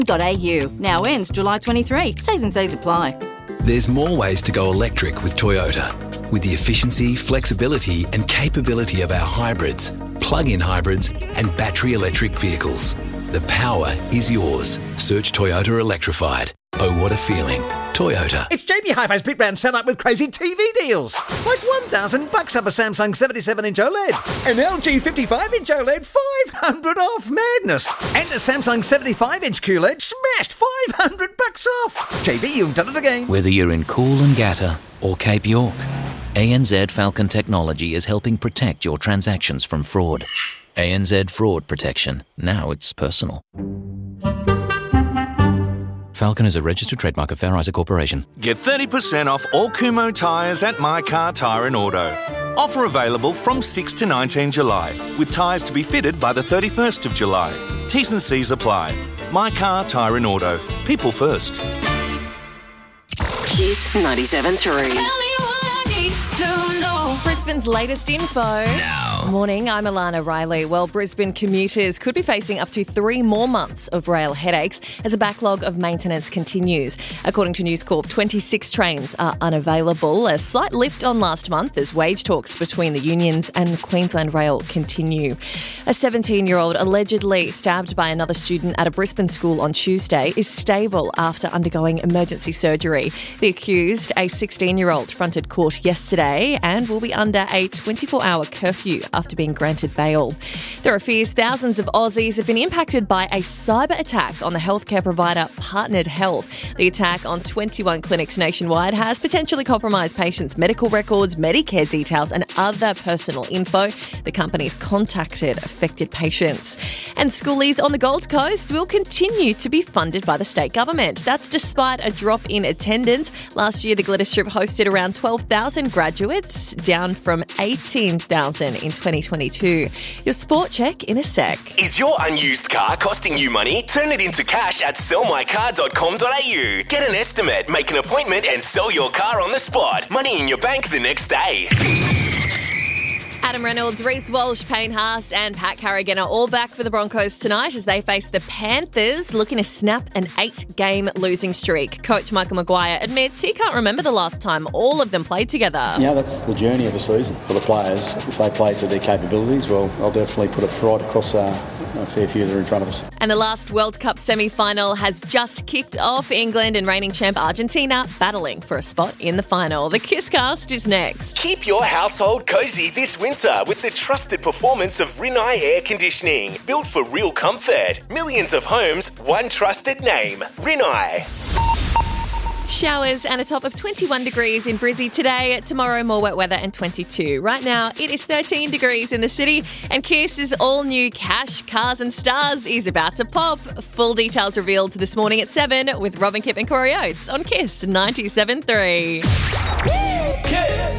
Now ends July 23. T's and C's apply. There's more ways to go electric with Toyota. With the efficiency, flexibility and capability of our hybrids, plug-in hybrids and battery electric vehicles. The power is yours. Search Toyota Electrified. Oh, what a feeling. Toyota. It's JB Hi-Fi's Big Brand sell-up with crazy TV deals. Like $1,000 off a Samsung 77-inch OLED. An LG 55-inch OLED, $500 off. Madness. And a Samsung 75-inch QLED, smashed $500 off. JB, you've done it again. Whether you're in Coolangatta or Cape York, ANZ Falcon Technology is helping protect your transactions from fraud. ANZ Fraud Protection. Now it's personal. Falcon is a registered trademark of Fair Isaac Corporation. Get 30% off all Kumho tyres at My Car Tyre and Auto. Offer available from 6 to 19 July, with tyres to be fitted by the 31st of July. T's and C's apply. My Car Tyre and Auto. People first. Kiss 97.3. Brisbane's latest info. Morning, I'm Alana Riley. Well, Brisbane commuters could be facing up to 3 more months of rail headaches as a backlog of maintenance continues. According to News Corp, 26 trains are unavailable, a slight lift on last month as wage talks between the unions and Queensland Rail continue. A 17-year-old allegedly stabbed by another student at a Brisbane school on Tuesday is stable after undergoing emergency surgery. The accused, a 16-year-old, fronted court yesterday and will be under a 24-hour curfew after being granted bail. There are fears thousands of Aussies have been impacted by a cyber attack on the healthcare provider Partnered Health. The attack on 21 clinics nationwide has potentially compromised patients' medical records, Medicare details and other personal info. The company's contacted affected patients. And schoolies on the Gold Coast will continue to be funded by the state government. That's despite a drop in attendance. Last year, the Glitter Strip hosted around 12,000 graduates, down from 18,000 in 2022. Your sport check in a sec. Is your unused car costing you money? Turn it into cash at sellmycar.com.au. Get an estimate, make an appointment and sell your car on the spot. Money in your bank the next day. Adam Reynolds, Reece Walsh, Payne Haas and Pat Carrigan are all back for the Broncos tonight as they face the Panthers, looking to snap an 8-game losing streak. Coach Michael Maguire admits he can't remember the last time all of them played together. Yeah, that's the journey of a season for the players. If they play to their capabilities, well, they'll definitely put a fright across a fair few that are in front of us. And the last World Cup semi-final has just kicked off. England and reigning champ Argentina battling for a spot in the final. The Kisscast is next. Keep your household cozy this winter with the trusted performance of Rinnai Air Conditioning. Built for real comfort. Millions of homes, one trusted name. Rinnai. Showers and a top of 21 degrees in Brizzy today. Tomorrow, more wet weather and 22. Right now, it is 13 degrees in the city. And Kiss's all-new Cash, Cars and Stars is about to pop. Full details revealed this morning at 7 with Robin Kipp and Corey Oates on Kiss 97.3. Kiss.